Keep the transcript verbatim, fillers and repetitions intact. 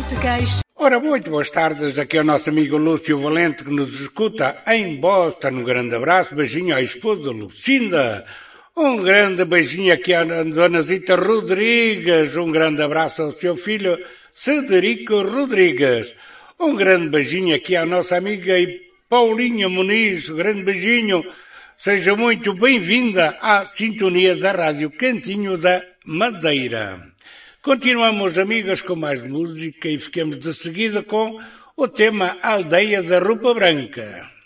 te queixes. Ora, muito boas tardes, aqui é o nosso amigo Lúcio Valente que nos escuta em Boston. Um grande abraço, beijinho à esposa Lucinda. Um grande beijinho aqui à Dona Zita Rodrigues. Um grande abraço ao seu filho Cederico Rodrigues. Um grande beijinho aqui à nossa amiga Paulinha Muniz. Um grande beijinho. Seja muito bem-vinda à sintonia da Rádio Cantinho da Madeira. Continuamos, amigas, com mais música e ficamos de seguida com o tema Aldeia da Roupa Branca.